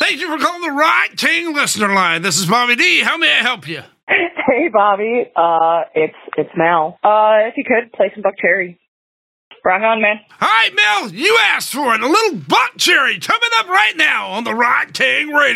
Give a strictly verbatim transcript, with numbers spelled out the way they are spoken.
Thank you for calling the Rock King listener line. This is Bobby D. How may I help you? Hey, Bobby. Uh, it's it's Mel. Uh, if you could, play some Buck Cherry. Rock on, man. All right, Mel, you asked for it. A little Buck Cherry coming up right now on the Rock King Radio.